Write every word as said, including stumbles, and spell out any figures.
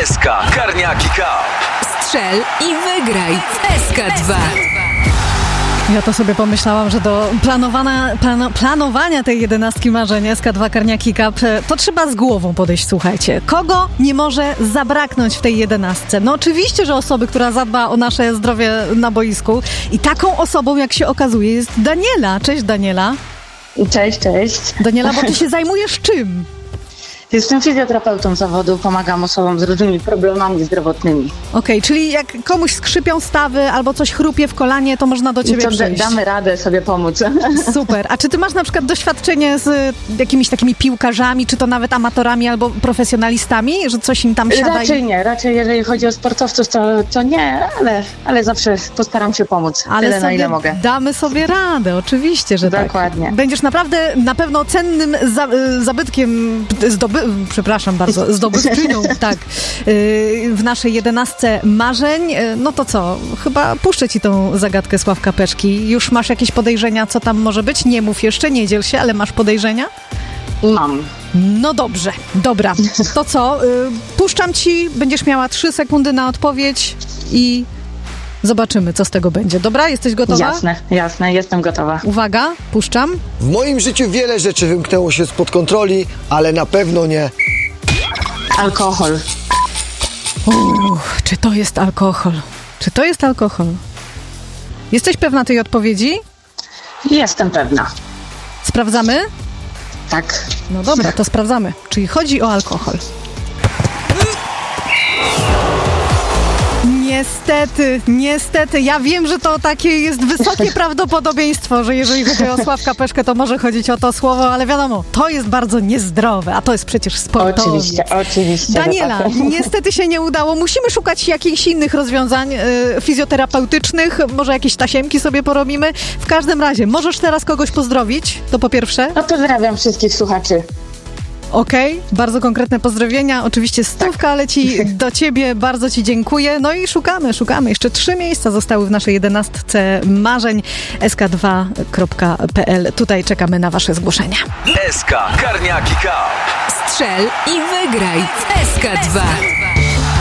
S K Karniaki Cup. Strzel i wygraj w S K dwa. Ja to sobie pomyślałam, że do planowania, plano, planowania tej jedenastki marzeń S K dwa Karniaki Cup to trzeba z głową podejść, słuchajcie. Kogo nie może zabraknąć w tej jedenastce? No oczywiście, że osoby, która zadba o nasze zdrowie na boisku i taką osobą, jak się okazuje, jest Daniela. Cześć, Daniela. Cześć, cześć. Daniela, bo ty się zajmujesz czym? Jestem fizjoterapeutą zawodu, pomagam osobom z różnymi problemami zdrowotnymi. Okej, okay, czyli jak komuś skrzypią stawy albo coś chrupie w kolanie, to można do ciebie to przyjść. Damy radę sobie pomóc. Super. A czy ty masz na przykład doświadczenie z jakimiś takimi piłkarzami, czy to nawet amatorami albo profesjonalistami, że coś im tam siada? Raczej i... nie, raczej jeżeli chodzi o sportowców, to, to nie, ale, ale zawsze postaram się pomóc. Ale tyle, sobie na ile mogę. damy sobie radę, oczywiście, że Dokładnie. tak. Będziesz naprawdę na pewno cennym za, zabytkiem, zdoby, przepraszam bardzo, zdobywczynią, tak, w naszej jedenastce marzeń. No to co? Chyba puszczę ci tą zagadkę Sławka Peszki. Już masz jakieś podejrzenia, co tam może być? Nie mów jeszcze, nie dziel się, ale masz podejrzenia? Mam. No dobrze, dobra. To co? Puszczam ci, będziesz miała trzy sekundy na odpowiedź i zobaczymy, co z tego będzie. Dobra? Jesteś gotowa? Jasne, jasne, jestem gotowa. Uwaga, puszczam. W moim życiu wiele rzeczy wymknęło się spod kontroli, ale na pewno nie... Alkohol. Uch, czy to jest alkohol? Czy to jest alkohol? Jesteś pewna tej odpowiedzi? Jestem pewna. Sprawdzamy? Tak. No dobra, to sprawdzamy. Czyli chodzi o alkohol. Niestety, niestety. Ja wiem, że to takie jest wysokie prawdopodobieństwo, że jeżeli chodzi o Sławka Peszkę, to może chodzić o to słowo, ale wiadomo, to jest bardzo niezdrowe, a to jest przecież sportowiec. Oczywiście, oczywiście. Daniela, tak. niestety się nie udało. Musimy szukać jakichś innych rozwiązań y, fizjoterapeutycznych, może jakieś tasiemki sobie porobimy. W każdym razie, możesz teraz kogoś pozdrowić, to po pierwsze. No pozdrawiam wszystkich słuchaczy. Okej, okay, bardzo konkretne pozdrowienia. Oczywiście stówka tak. leci do ciebie, bardzo ci dziękuję. No i szukamy, szukamy. Jeszcze trzy miejsca zostały w naszej jedenastce marzeń S K dwa kropka p l. Tutaj czekamy na wasze zgłoszenia. S K Karniaki Cup. Strzel i wygraj w S K dwa.